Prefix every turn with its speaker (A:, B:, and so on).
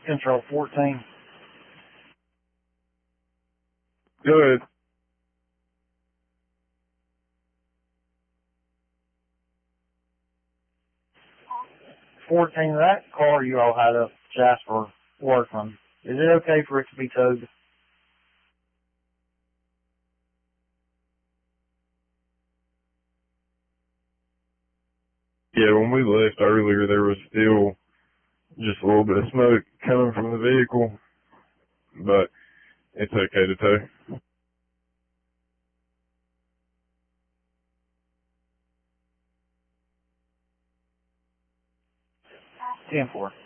A: Control 14.
B: Go ahead.
A: 14, that car you all had up Jasper Workman, is it okay for it to be towed?
B: Yeah, when we left earlier, there was still just a little bit of smoke coming from the vehicle, but it's okay to tow.
A: 10-4.